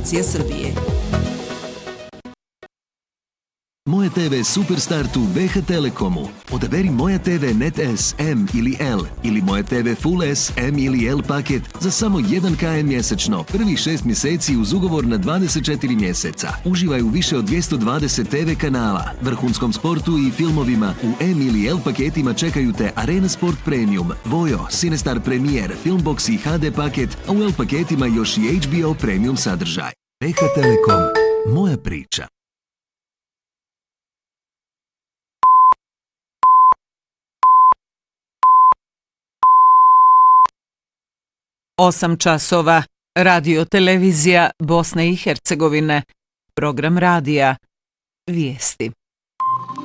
Federacije Srbije. Moje TV Superstart u BH Telekomu. Odaberi Moja TV Net S, M ili L ili Moja TV Full S, M ili L paket za samo 1 kn mjesečno. Prvih 6 mjeseci uz ugovor na 24 mjeseca. Uživaj u više od 220 TV kanala, vrhunskom sportu i filmovima. U M ili L paketima čekaju te Arena Sport Premium, Vojo, Cinestar Premier, Filmbox i HD paket, a u L paketima još i HBO Premium sadržaj. BH Telekom. Moja priča. 8 časova, radio televizija Bosne i Hercegovine, program radija, vijesti.